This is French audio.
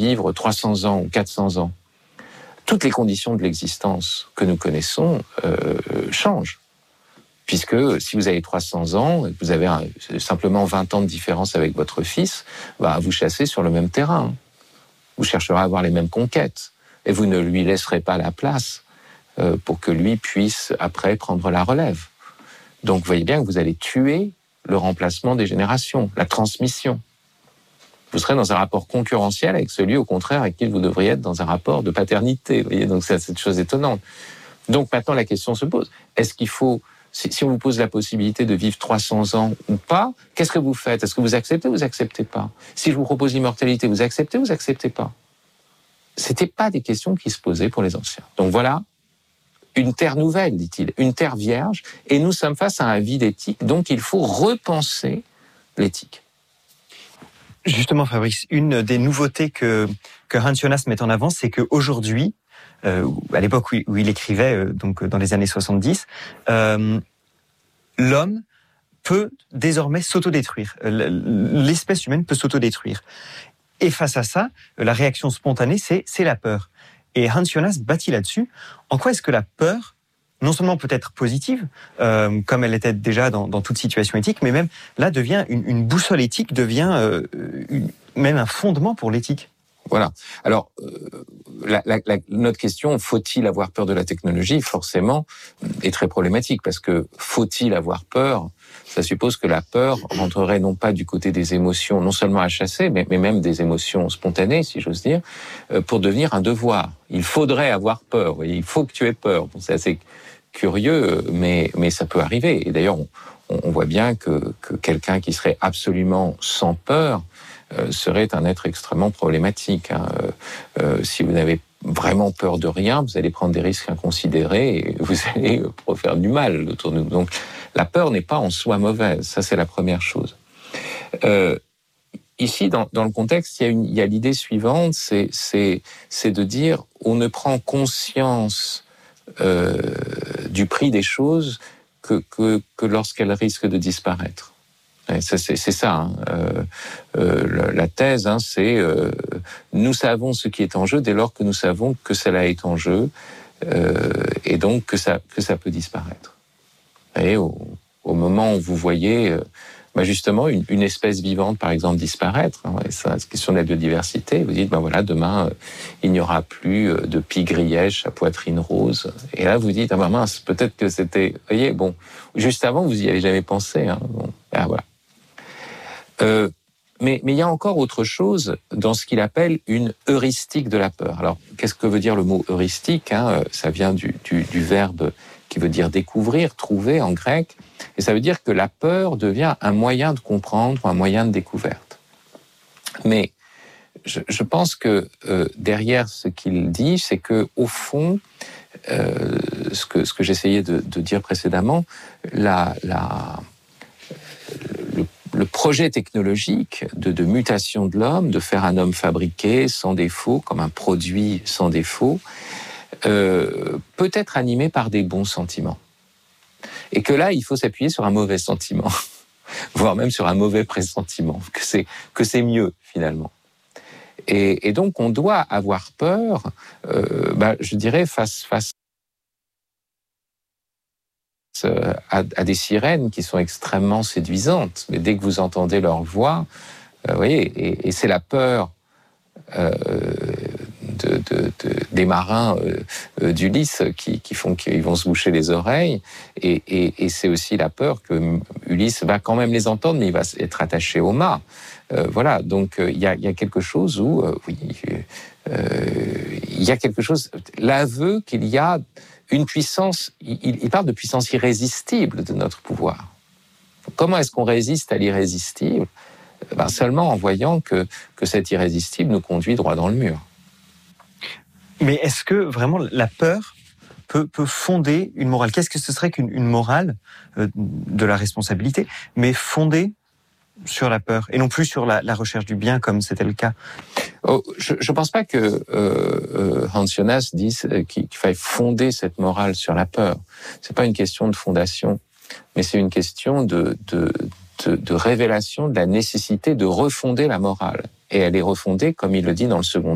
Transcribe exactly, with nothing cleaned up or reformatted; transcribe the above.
vivre trois cents ans ou quatre cents ans, toutes les conditions de l'existence que nous connaissons euh, changent. Puisque si vous avez trois cents ans et que vous avez un, simplement vingt ans de différence avec votre fils, bah, vous chassez sur le même terrain. Vous chercherez à avoir les mêmes conquêtes. Et vous ne lui laisserez pas la place euh, pour que lui puisse après prendre la relève. Donc vous voyez bien que vous allez tuer le remplacement des générations, la transmission. Vous serez dans un rapport concurrentiel avec celui, au contraire, avec qui vous devriez être dans un rapport de paternité. Vous voyez, donc c'est cette chose étonnante. Donc maintenant, la question se pose. Est-ce qu'il faut, si, si on vous pose la possibilité de vivre trois cents ans ou pas, qu'est-ce que vous faites? Est-ce que vous acceptez ou vous acceptez pas? Si je vous propose l'immortalité, vous acceptez ou vous acceptez pas? C'était pas des questions qui se posaient pour les anciens. Donc voilà, une terre nouvelle, dit-il, une terre vierge, et nous sommes face à un vide éthique, donc il faut repenser l'éthique. Justement, Fabrice, une des nouveautés que, que Hans Jonas met en avant, c'est qu'aujourd'hui, euh, à l'époque où, où il écrivait, euh, donc dans les années soixante-dix, euh, l'homme peut désormais s'autodétruire. L'espèce humaine peut s'autodétruire. Et face à ça, la réaction spontanée, c'est, c'est la peur. Et Hans Jonas bâtit là-dessus. En quoi est-ce que la peur, non seulement peut être positive, euh, comme elle était déjà dans, dans toute situation éthique, mais même là devient une, une boussole éthique, devient euh, une, même un fondement pour l'éthique. Voilà. Alors, euh, la, la, la, notre question, faut-il avoir peur de la technologie, forcément, est très problématique, parce que faut-il avoir peur, ça suppose que la peur rentrerait non pas du côté des émotions, non seulement à chasser, mais, mais même des émotions spontanées, si j'ose dire, euh, pour devenir un devoir. Il faudrait avoir peur, vous voyez, il faut que tu aies peur. Bon, c'est assez curieux, mais, mais ça peut arriver. Et d'ailleurs, on, on voit bien que, que quelqu'un qui serait absolument sans peur euh, serait un être extrêmement problématique. Hein. Euh, euh, si vous n'avez vraiment peur de rien, vous allez prendre des risques inconsidérés et vous allez faire du mal autour de nous. Donc, la peur n'est pas en soi mauvaise. Ça, c'est la première chose. Euh, ici, dans, dans le contexte, il y a, une, il y a l'idée suivante, c'est, c'est, c'est de dire on ne prend conscience euh, du prix des choses que, que, que lorsqu'elles risquent de disparaître. Et ça, c'est, c'est ça. Hein. Euh, euh, la thèse, hein, c'est euh, nous savons ce qui est en jeu dès lors que nous savons que cela est en jeu euh, et donc que ça, que ça peut disparaître. Et au, au moment où vous voyez euh, bah justement une, une espèce vivante, par exemple, disparaître, hein, et ça, c'est question de la biodiversité, vous dites, ben voilà, demain, euh, il n'y aura plus euh, de pie grièche à poitrine rose. Et là, vous dites, ah ben mince, peut-être que c'était... Vous voyez, bon, juste avant, vous n'y avez jamais pensé. Hein, bon, ah, voilà. Euh, mais, mais il y a encore autre chose dans ce qu'il appelle une heuristique de la peur. Alors, qu'est-ce que veut dire le mot heuristique, hein? Ça vient du, du, du verbe qui veut dire découvrir, trouver en grec, et ça veut dire que la peur devient un moyen de comprendre, un moyen de découverte. Mais je, je pense que euh, derrière ce qu'il dit, c'est que au fond, euh, ce que ce que j'essayais de, de dire précédemment, la, la le, le projet technologique de, de mutation de l'homme, de faire un homme fabriqué sans défaut, comme un produit sans défaut, Euh, peut être animé par des bons sentiments. Et que là, il faut s'appuyer sur un mauvais sentiment, voire même sur un mauvais pressentiment, que c'est, que c'est mieux, finalement. Et, et donc, on doit avoir peur, euh, bah, je dirais, face, face à, à des sirènes qui sont extrêmement séduisantes. Mais dès que vous entendez leur voix, euh, vous voyez, et, et c'est la peur euh, De, de, de, des marins euh, d'Ulysse qui, qui font qu'ils vont se boucher les oreilles, et, et, et c'est aussi la peur que Ulysse va quand même les entendre, mais il va être attaché au mât. Euh, voilà, donc il euh, y, y a quelque chose où, euh, oui, il euh, y a quelque chose, l'aveu qu'il y a une puissance, il, il parle de puissance irrésistible de notre pouvoir. Comment est-ce qu'on résiste à l'irrésistible? Ben, seulement en voyant que, que cet irrésistible nous conduit droit dans le mur. Mais est-ce que vraiment la peur peut, peut fonder une morale? Qu'est-ce que ce serait qu'une une morale euh, de la responsabilité, mais fondée sur la peur et non plus sur la, la recherche du bien comme c'était le cas? Oh, je ne pense pas que euh, Hans Jonas dise qu'il, qu'il faille fonder cette morale sur la peur. C'est pas une question de fondation, mais c'est une question de, de, de, de révélation de la nécessité de refonder la morale. Et elle est refondée, comme il le dit dans le second